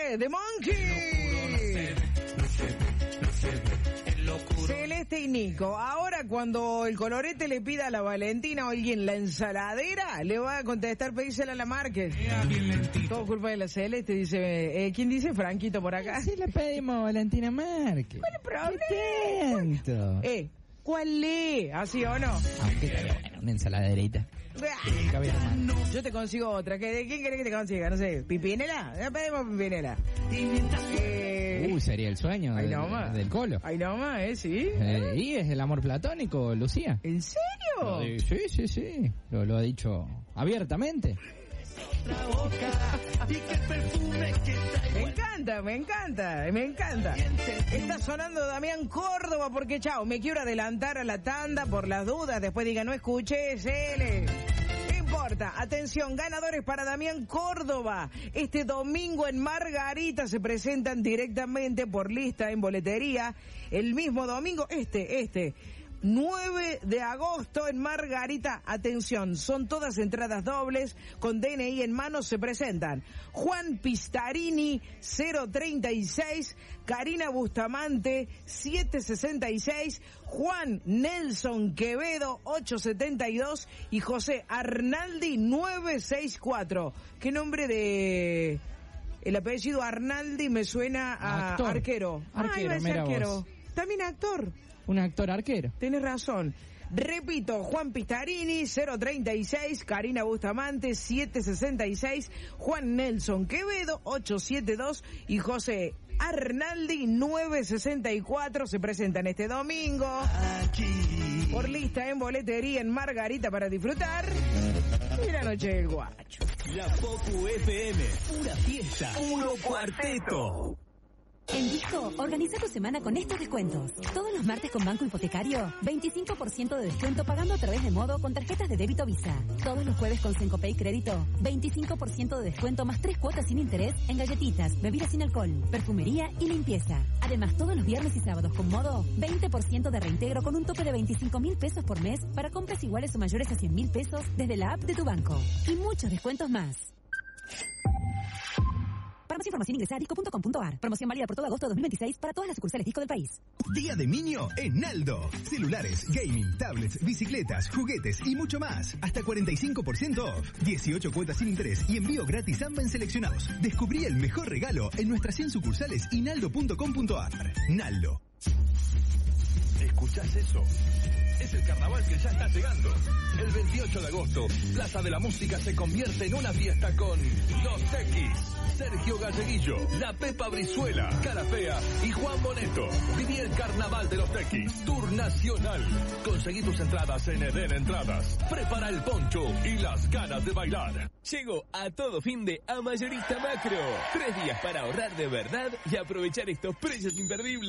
The Monkey. Celeste y Nico. Ahora cuando el colorete le pida a la Valentina o alguien la ensaladera, le va a contestar, pedísela a la Márquez. Todo culpa de la Celeste, dice. ¿Quién dice? Franquito por acá. Sí le pedimos a Valentina Márquez. ¿Cuál es el problema? ¿Cuál es? ¿Así o no? Aunque estaría bueno, una ensaladerita. Yo te consigo otra. ¿De quién querés que te consiga? No sé, ¿Pipinela? Ya pedimos Pipinela. Sería el sueño del Colo. Ahí nomás, sí. Y es el amor platónico, Lucía. ¿En serio? Sí. Lo ha dicho abiertamente. Me encanta. Está sonando Damián Córdoba porque, chao, me quiero adelantar a la tanda por las dudas. Después diga, no escuché, no importa. Atención, ganadores para Damián Córdoba. Este domingo en Margarita se presentan directamente por lista en boletería. El mismo domingo, 9 de agosto en Margarita. Atención, son todas entradas dobles. Con DNI en mano se presentan Juan Pistarini, 036, Karina Bustamante, 766, Juan Nelson Quevedo, 872 y José Arnaldi, 964. ¿Qué nombre de...? El apellido Arnaldi me suena a actor. Arquero. Mira arquero. vos. También actor. Un actor arquero. Tienes razón. Repito, Juan Pistarini, 036, Karina Bustamante, 766, Juan Nelson Quevedo, 872 y José Arnaldi, 964. Se presentan este domingo por lista en boletería en Margarita para disfrutar y la noche del guacho. La Pocu FM, pura fiesta, puro cuarteto. En Disco, organiza tu semana con estos descuentos. Todos los martes con Banco Hipotecario, 25% de descuento pagando a través de Modo con tarjetas de débito Visa. Todos los jueves con Sencopay Crédito, 25% de descuento más 3 cuotas sin interés en galletitas, bebidas sin alcohol, perfumería y limpieza. Además, todos los viernes y sábados con Modo, 20% de reintegro con un tope de 25.000 pesos por mes para compras iguales o mayores a 100.000 pesos desde la app de tu banco. Y muchos descuentos más. Para más información ingresa a disco.com.ar. Promoción válida por todo agosto de 2026 para todas las sucursales Disco del país. Día de Minio en Naldo. Celulares, gaming, tablets, bicicletas, juguetes y mucho más. Hasta 45% off. 18 cuotas sin interés y envío gratis AMBA en seleccionados. Descubrí el mejor regalo en nuestras 100 sucursales y naldo.com.ar. Naldo. ¿Escuchás eso? Es el carnaval que ya está llegando. El 28 de agosto, Plaza de la Música se convierte en una fiesta con Los Tequis, Sergio Galleguillo, La Pepa Brizuela, Cara Fea y Juan Boneto. Viví el carnaval de Los Tequis, Tour Nacional. Conseguí tus entradas en Eden Entradas. Prepara el poncho y las ganas de bailar. Llego a todo fin de a Mayorista Macro. 3 días para ahorrar de verdad y aprovechar estos precios imperdibles.